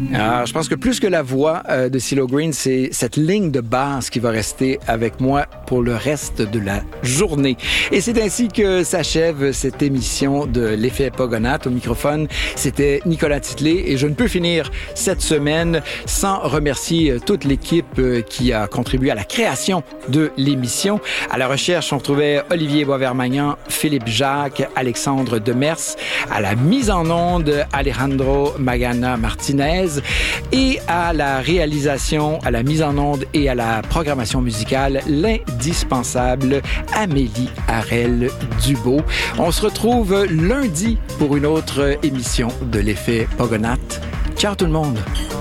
Alors, je pense que plus que la voix de CeeLo Green, c'est cette ligne de basse qui va rester avec moi pour le reste de la journée. Et c'est ainsi que s'achève cette émission de l'Effet Pogonath. Au microphone, c'était Nicolas Titley et je ne peux finir cette semaine sans remercier toute l'équipe qui a contribué à la création de l'émission. À la recherche, on retrouvait Olivier Boisvert-Magnan, Philippe Jacques, Alexandre Demers. À la mise en onde, Alejandro Magana Martinez. Et à la réalisation, à la mise en onde et à la programmation musicale, l'indispensable Amélie Harel-Dubo. On se retrouve lundi pour une autre émission de l'Effet Pogonath. Ciao tout le monde!